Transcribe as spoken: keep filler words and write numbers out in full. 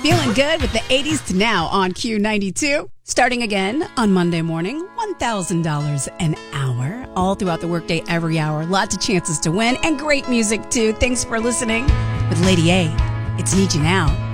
Feeling good with the eighties to now on Q ninety-two. Starting again on Monday morning, one thousand dollars an hour. All throughout the workday, every hour. Lots of chances to win and great music, too. Thanks for listening. With Lady A, it's Need You Now.